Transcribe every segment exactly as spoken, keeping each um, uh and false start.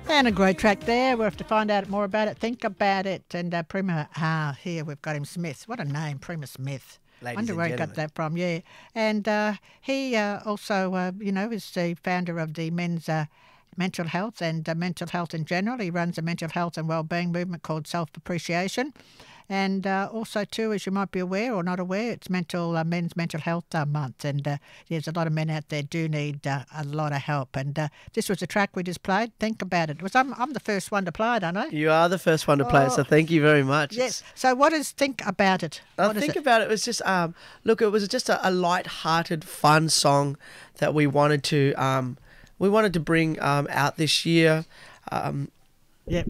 And a great track there. We'll have to find out more about it. Think about it. And uh, Prima, ah, here we've got him, Smith. What a name, Prima Smith. Ladies Wonder and where he got gentlemen. that from, yeah. And uh, he uh, also, uh, you know, is the founder of the men's uh, mental health and uh, mental health in general. He runs a mental health and wellbeing movement called Self-Appreciation. And uh, also, too, as you might be aware or not aware, it's mental uh, Men's Mental Health uh, Month. And uh, there's a lot of men out there do need uh, a lot of help. And uh, this was a track we just played. Think about it. it was I'm, I'm the first one to play it, aren't I? You are the first one to play it, so thank you very much. Yes. So what is Think About It? I What is think it? about it was just um look, it was just a, a light-hearted, fun song that we wanted to um we wanted to bring um out this year. Um, Yep.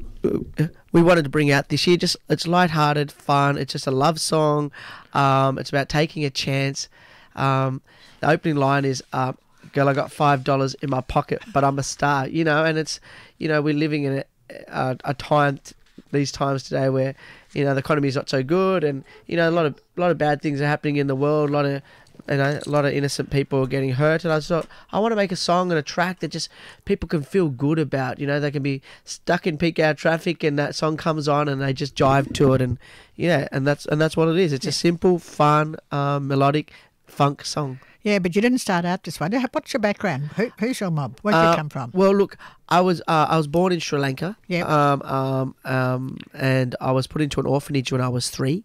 we wanted to bring out this year. Just it's light-hearted, fun. It's just a love song. Um, it's about taking a chance. Um, the opening line is, uh, "Girl, I got five dollars in my pocket, but I'm a star." You know, and it's you know we're living in a a, a time t- these times today where you know the economy is not so good, and you know a lot of a lot of bad things are happening in the world. A lot of you know, a lot of innocent people are getting hurt, and I thought I want to make a song and a track that just people can feel good about. You know, they can be stuck in peak hour traffic, and that song comes on, and they just jive to it, and yeah, and that's and that's what it is. It's a simple, fun, um, melodic funk song. Yeah, but you didn't start out this way. What's your background? Who, who's your mob? Where did Uh, you come from? Well, look, I was uh, I was born in Sri Lanka. Yep. Um, um, um, and I was put into an orphanage when I was three.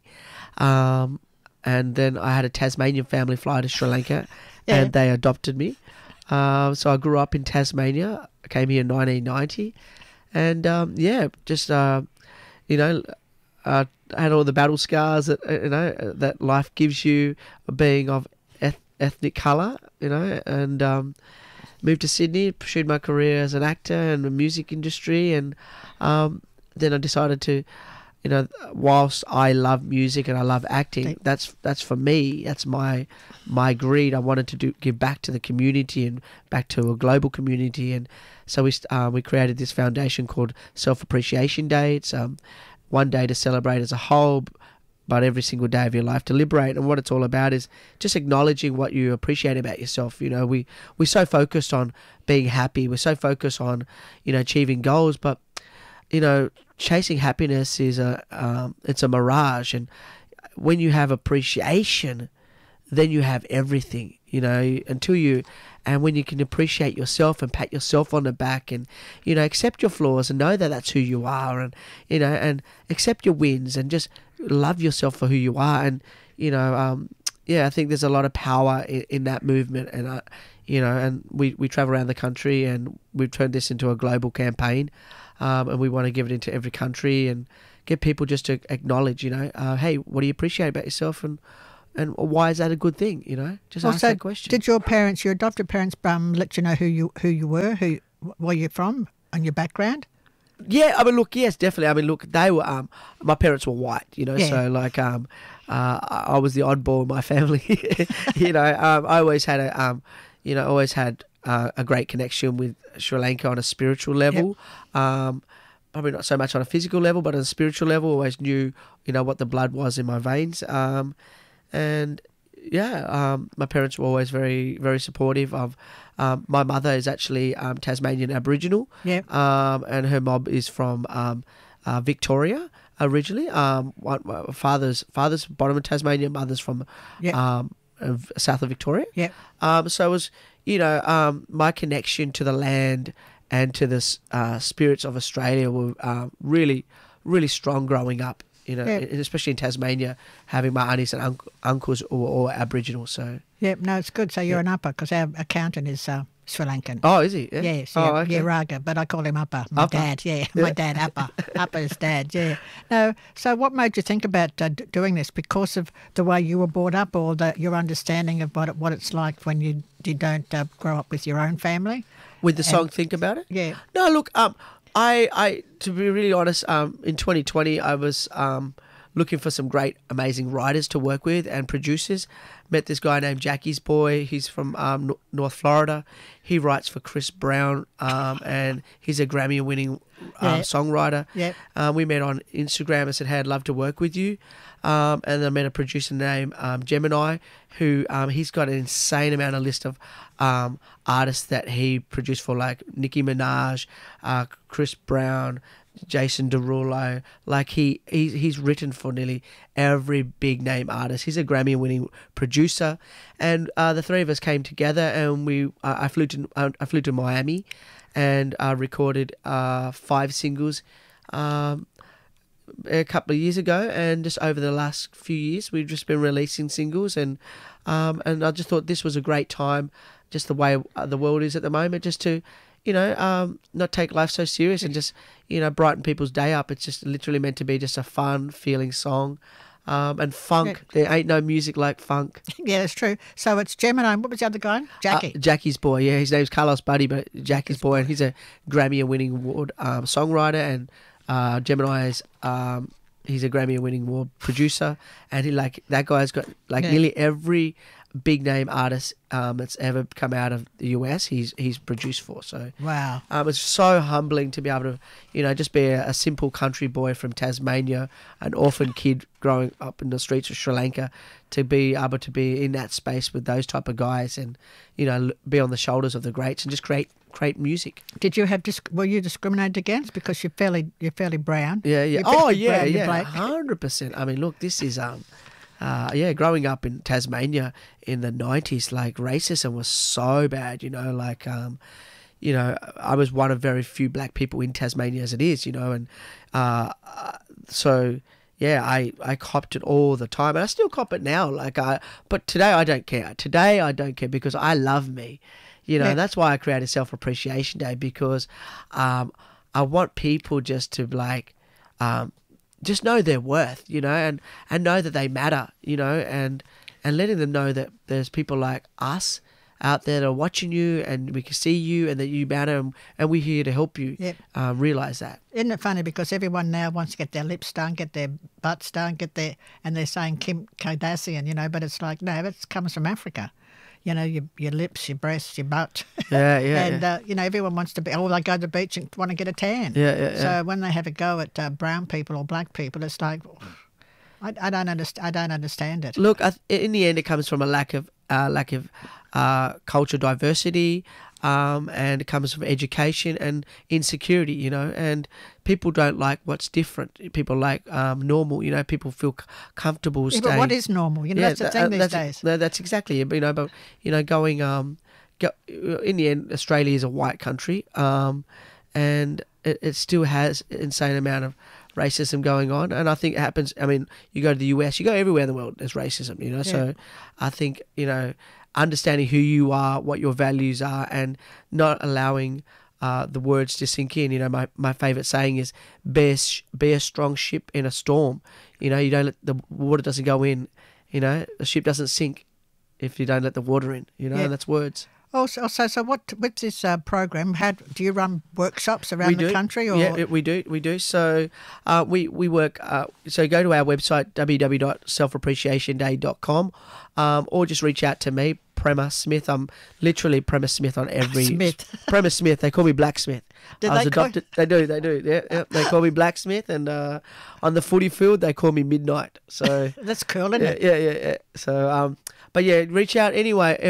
Um, and then I had a Tasmanian family fly to Sri Lanka, Yeah. and they adopted me. Um, so I grew up in Tasmania. I came here in nineteen ninety, and um, yeah, just uh, you know. Uh, I had all the battle scars that uh, you know uh, that life gives you, being of eth- ethnic colour, you know, and um, moved to Sydney, pursued my career as an actor in the music industry, and um, then I decided to, you know, whilst I love music and I love acting, that's that's for me, that's my my greed. I wanted to do give back to the community and back to a global community, and so we st- uh, we created this foundation called Self Appreciation Day. It's um. one day to celebrate as a whole, but every single day of your life to liberate. And what it's all about is just acknowledging what you appreciate about yourself. You know, we, we're so focused on being happy. We're so focused on, you know, achieving goals, but, you know, chasing happiness is a, um, it's a mirage. And when you have appreciation, then you have everything, you know, until you, and when you can appreciate yourself and pat yourself on the back and, you know, accept your flaws and know that that's who you are, and, you know, and accept your wins and just love yourself for who you are. And, you know, um, yeah, I think there's a lot of power in, in that movement. And, uh, you know, and we, we travel around the country, and we've turned this into a global campaign. Um, and we want to give it into every country and get people just to acknowledge, you know, uh, hey, what do you appreciate about yourself, and And why is that a good thing? You know, just ask Also, that question. did your parents, your adopted parents, um, let you know who you who you were, who where you're from, and your background? Yeah, I mean, look, yes, definitely. I mean, look, they were. Um, my parents were white, you know, Yeah. so like, um, uh, I was the oddball in my family. you know, um, I always had a, um, you know, always had uh, a great connection with Sri Lanka on a spiritual level. Yep. Um, probably not so much on a physical level, but on a spiritual level, always knew, you know, what the blood was in my veins. Um, And yeah, um, my parents were always very, very supportive of. Um, my mother is actually um, Tasmanian Aboriginal, Yeah. um, and her mob is from um, uh, Victoria originally. Um, one, uh, father's father's bottom of Tasmania, mother's from Yeah. um, of south of Victoria. Yeah. Um, so it was, you know, um, my connection to the land and to the s- uh, spirits of Australia were uh, really, really strong growing up. You know, Yeah. and especially in Tasmania, having my aunties and unc- uncles all, all Aboriginal. So, Yeah, no, it's good. So you're Yeah. an upper, because our accountant is uh, Sri Lankan. oh, is he? Yeah. Yes, Oh, yeah, okay. yeah, Raga, but I call him Upper. My Upper. dad, yeah, Yeah. my dad, Upper. Upper is dad, yeah. No, so what made you think about uh, d- doing this? Because of the way you were brought up, or the, your understanding of what it, what it's like when you you don't uh, grow up with your own family? With the song "Think About It." Yeah. No, look, um, I, I, to be really honest, um, in twenty twenty, I was um, looking for some great, amazing writers to work with and producers. Met this guy named Jackie's Boy. He's from um, N- North Florida. He writes for Chris Brown, um, and he's a Grammy-winning um, Yeah. songwriter. Yeah. Um, we met on Instagram and said, hey, I'd love to work with you. Um, and then I met a producer named um, Gemini, who um, he's got an insane amount of list of um, artists that he produced for, like Nicki Minaj, uh, Chris Brown, Jason Derulo. Like he, he he's written for nearly every big name artist. He's a Grammy winning producer, and uh, the three of us came together and we uh, I flew to uh, I flew to Miami, and uh, recorded uh, five singles. Um, a couple of years ago, and just over the last few years we've just been releasing singles, and um, and I just thought this was a great time, just the way uh, the world is at the moment, just to, you know, um, not take life so serious and just, you know, brighten people's day up. It's just literally meant to be just a fun feeling song. Um, and funk, Yeah. there ain't no music like funk. Yeah, that's true. So it's Gemini. What was the other guy? Jackie. Uh, Jackie's Boy, yeah, his name's Carlos Buddy, but Jackie's Boy, and he's a Grammy-winning award um, songwriter, and uh, Gemini is um, he's a Grammy-winning award producer, and he like that guy's got like Yeah. nearly every big name artist um, that's ever come out of the U S. He's he's produced for. So Wow. um, it's so humbling to be able to, you know, just be a, a simple country boy from Tasmania, an orphan kid growing up in the streets of Sri Lanka, to be able to be in that space with those type of guys, and, you know, l- be on the shoulders of the greats and just create create music. Did you have disc- were you discriminated against because you're fairly you're fairly brown? Yeah, yeah. You're Oh, fairly yeah, brown, you're yeah. black. Hundred percent. I mean, look, this is um, uh, yeah. Growing up in Tasmania in the nineties, like racism was so bad. You know, like um, you know, I was one of very few black people in Tasmania as it is. You know, and uh, uh, so. Yeah, I, I copped it all the time, and I still cop it now. Like I, but today I don't care. Today I don't care because I love me, you know. Yeah. And that's why I created Self Appreciation Day, because um, I want people just to like, um, just know their worth, you know, and, and know that they matter, you know, and and letting them know that there's people like us out there that are watching you, and we can see you, and that you matter, and, and we're here to help you Yep. uh, realize that. Isn't it funny because everyone now wants to get their lips done, get their butts done, get their and they're saying Kim Kardashian, you know, but it's like no, it comes from Africa. You know, your your lips, your breasts, your butt. Yeah, yeah, and yeah. Uh, you know, everyone wants to be. Oh, they go to the beach and want to get a tan. Yeah, yeah, yeah. So when they have a go at uh, brown people or black people, it's like I, I don't understand. I don't understand it. Look, I th- in the end, it comes from a lack of uh, lack of uh, cultural diversity, um, and it comes from education and insecurity. You know, and people don't like what's different. People like um, normal. You know, people feel c- comfortable Yeah, staying. but what is normal? You know, that's the that- thing uh, these that's, days. no, that's exactly it. But, you know, but you know, going um, go, in the end, Australia is a white country, um, and it, it still has an insane amount of racism going on, and I think it happens. I mean, you go to the U S, you go everywhere in the world, there's racism, you know. So I think, you know, understanding who you are, what your values are, and not allowing uh, the words to sink in. You know, my, my favorite saying is be a, sh- be a strong ship in a storm. You know, you don't let the water doesn't go in, you know, the ship doesn't sink if you don't let the water in, you know. Yeah. And that's words. Also, also, so what? With this uh, program, how do you run workshops around We the do. country? Or Yeah, we do. We do. So uh, we we work. Uh, so go to our website w w w dot self appreciation day dot com, um, or just reach out to me, Prema Smith. I'm literally Prema Smith on every Smith. Prema Smith. They call me Blacksmith. Did I was they call- adopted. They do. They do. Yeah, yeah. They call me Blacksmith, and uh, on the footy field they call me Midnight. So That's cool, isn't yeah, it? yeah, yeah, yeah. So um, but yeah, reach out anyway.